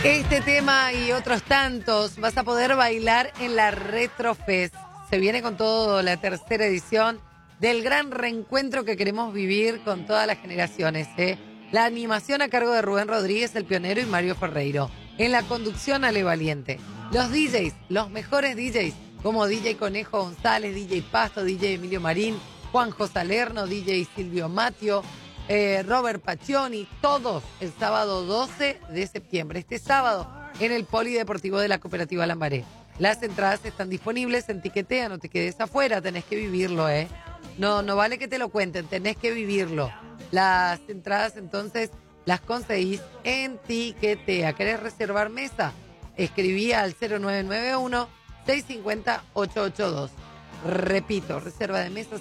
Este tema y otros tantos vas a poder bailar en la Retrofest. Se viene con todo la tercera edición del gran reencuentro que queremos vivir con todas las generaciones. La animación a cargo de Rubén Rodríguez, el pionero, y Mario Ferreiro. En la conducción, Ale Valiente. Los DJs, los mejores DJs, como DJ Conejo González, DJ Pasto, DJ Emilio Marín, Juanjo Salerno, DJ Silvio Matio, Robert Paccioni, todos el sábado 12 de septiembre. Este sábado en el Polideportivo de la Cooperativa Lambaré. Las entradas están disponibles en Tiquetea, no te quedes afuera, tenés que vivirlo, No vale que te lo cuenten, tenés que vivirlo. Las entradas entonces las conseguís en Tiquetea. ¿Querés reservar mesa? Escribí al 0991-650-882. Repito, reserva de mesa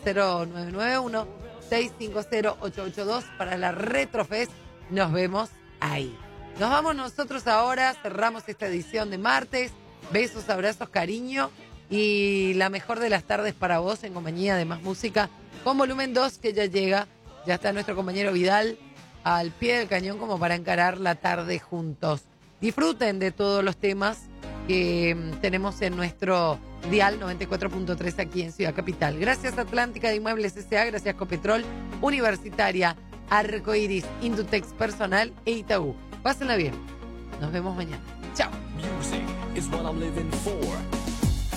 0991-650-882 para la Retrofest. Nos vemos ahí. Nos vamos nosotros ahora, cerramos esta edición de martes. Besos, abrazos, cariño y la mejor de las tardes para vos en compañía de más música con volumen 2 que ya llega. Ya está nuestro compañero Vidal al pie del cañón como para encarar la tarde juntos. Disfruten de todos los temas que tenemos en nuestro dial 94.3 aquí en Ciudad Capital. Gracias Atlántica de Inmuebles S.A., gracias Copetrol, Universitaria, Arcoiris, Indutex Personal e Itaú. Pásenla bien. Nos vemos mañana. Chao. Music is what I'm living for.